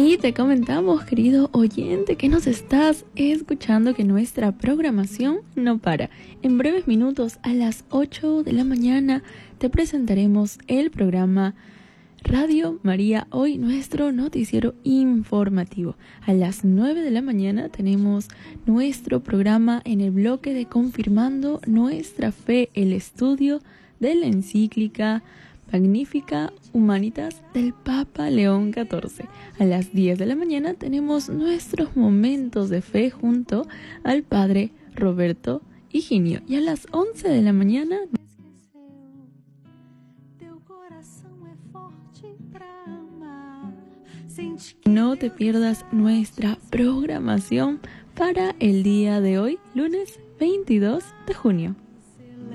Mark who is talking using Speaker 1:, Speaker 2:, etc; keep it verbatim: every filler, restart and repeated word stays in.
Speaker 1: Y te comentamos, querido oyente, que nos estás escuchando, que nuestra programación no para. En breves minutos, a las ocho de la mañana, te presentaremos el programa Radio María Hoy, nuestro noticiero informativo. A las nueve de la mañana tenemos nuestro programa en el bloque de Confirmando Nuestra Fe, el estudio de la encíclica Magnificat Humanitas del Papa León catorce. A las diez de la mañana tenemos nuestros momentos de fe junto al Padre Roberto Higinio. Y a las once de la mañana no te pierdas nuestra programación para el día de hoy, lunes veintidós de junio.